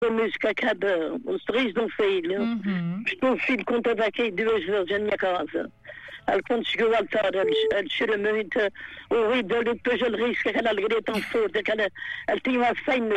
a música cada os três de um filho. O filho contava aqui 2 vezes na minha casa. Ele, quando chegou ao altar, ele chorou muito, o ídolo, depois ele risca aquela alegria tão forte, ele tinha uma fé